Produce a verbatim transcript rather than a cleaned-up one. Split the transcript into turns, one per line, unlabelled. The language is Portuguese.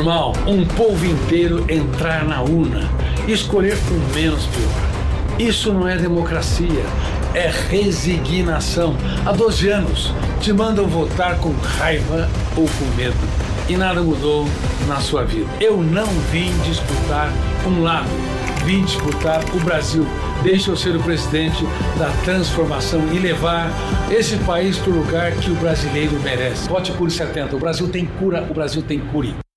normal um povo inteiro entrar na urna e escolher o menos pior. Isso não é democracia, é resignação. Há doze anos te mandam votar com raiva ou com medo e nada mudou na sua vida. Eu não vim disputar um lado, vim disputar o Brasil. Deixa eu ser o presidente da transformação e levar esse país para o lugar que o brasileiro merece. Vote Cure setenta. O Brasil tem cura, o Brasil tem cure.